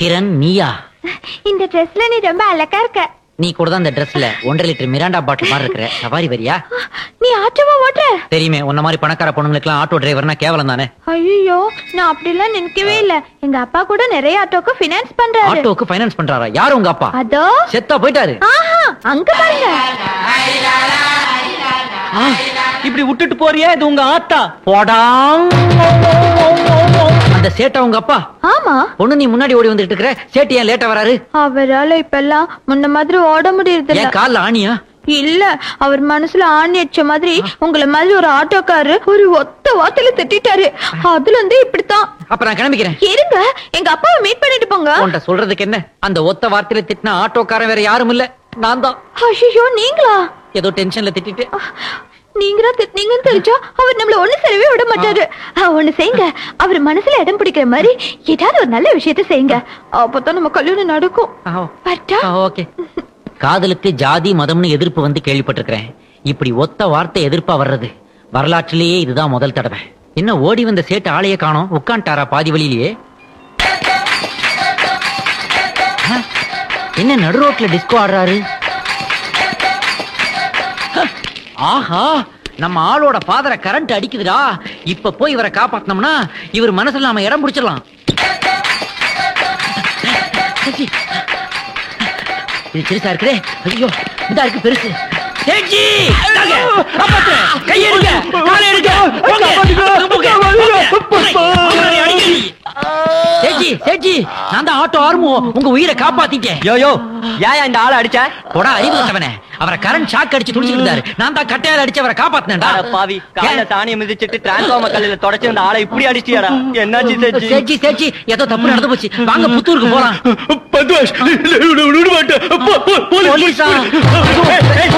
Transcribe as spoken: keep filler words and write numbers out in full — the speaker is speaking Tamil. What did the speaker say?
கிரண் நீயா? இந்த ட்ரெஸ்ல நீ ரொம்ப அழகா இருக்க. நீ கூட தான் இந்த ட்ரெஸ்ல ஒன்றரை லிட்டர் மிராண்டா பாட்டில் மாதிரி இருக்கிற. சவாரி வரியா? நீ ஆட்டோவா ஓட்டுற? தெரியுமே, உன்ன மாதிரி பணக்கார பொண்ணுங்களுக்கு எல்லாம் ஆட்டோ டிரைவர்னா கேவலம் தானே. ஐயோ, நான் அப்படிலாம் நினைக்கவே இல்ல. எங்க அப்பா கூட நிறைய ஆட்டோக்கு ஃபைனான்ஸ் பண்றாரு. ஆட்டோக்கு ஃபைனான்ஸ் பண்றாரா? யாரு உங்க அப்பா? அதோ செத்தா போயிட்டாரு. ஆஹா, அங்க பாருங்க. இப்படி விட்டுட்டு போறியா? இது உங்க ஆத்தா. போடாங். அந்த சேட்டா உங்க அப்பா? ஆமா. பொண்ணு நீ முன்னாடி ஓடி வந்துட்டு இருக்கிற, சேட்டு ஏன் லேட்டா வராரு? அவரால இப்பெல்லாம் முன்ன மாதிரி ஓட முடியறது இல்ல. ஏன் கால்ல ஆணியா? இல்ல, அவர் மனசுல ஆணி அடிச்ச மாதிரி உங்கள மாதிரி ஒரு ஆட்டோக்காரரு ஒரு ஒத்த வார்த்தையில திட்டாரு. அதுல இருந்து இப்படித்தான். அப்ப நான் கிளம்பிக்கிறேன். இருங்க, எங்க அப்பாவை மீட் பண்ணிட்டு போங்க. உன்கிட்ட சொல்றதுக்கு என்ன? அந்த ஒத்த வார்த்தையில திட்டின ஆட்டோக்காரன் வேற யாரும் இல்ல, நான் தான். ஐயோ, நீங்களா? ஏதோ டென்ஷன்ல திட்டிட்டு. நீங்க தான் திட்டினீங்கன்னு தெரிஞ்சா அவர் நம்மள ஒண்ணு சரிவே விட மாட்டாரு. ஒண்ணு செய்யுங்க, அவர் மனசுல இடம் பிடிக்கிற மாதிரி ஏதாவது ஒரு நல்ல விஷயத்த செய்யுங்க. அப்பதான் நம்ம கல்யாணம் நடக்கும். ஓகே. காதலுக்கு ஜாதி மதம்னு எதிர்ப்பு வந்து கேள்விப்பட்டிருக்கிறேன். இப்படி ஒத்த வார்த்தை எதிர்ப்பா வர்றது வரலாற்றிலேயே இதுதான் முதல் தடவை. என்ன ஓடி வந்த சேட்டு ஆளையே காணோம், உட்காண்டாரா பாதி வழியிலேயே? என்ன நடு ரோட்ல டிஸ்கோ ஆடுறாரு? ஆஹா, நம்ம ஆளோட பாதர கரண்ட் அடிக்குதுடா. இப்ப போய் இவரை காப்பாத்தனம்னா இவர் மனசுல நாம இடம் பிடிச்சிடலாம். இது சிறுசா இருக்குதே. ஐயோ, இந்த இருக்கு பெருசு. சேட்ஜி, கையெடுங்க, காலை எடுங்க. சேட்ஜி, சேட்ஜி, நான் தான் ஆட்டோ ஆர்மோ, உங்க உயிரை காப்பாத்திட்டேன். யோ யோ, ஏன் இந்த ஆளை அடிச்ச? போடா அறிவுட்டவனே. அவரை கரண்ட் ஷாக் அடிச்சு துடிச்சிட்டு இருந்தாரு. நான் தான் கட்டையால அடிச்சு அவரை காப்பாத்தினேன்டா. பாவி, காலைல தானிய மிதிச்சிட்டு டிரான்ஸ்ஃபார்மர் கல்லுல தொடச்சு அந்த ஆளை இப்படி அடிச்சியாடா? என்னாச்சு சேட்ஜி? சேட்ஜி, சேட்ஜி, ஏதோ தப்பு நடந்து போச்சு. வாங்க புத்தூருக்கு போலாம். பத்வாஷ், போலீஸா?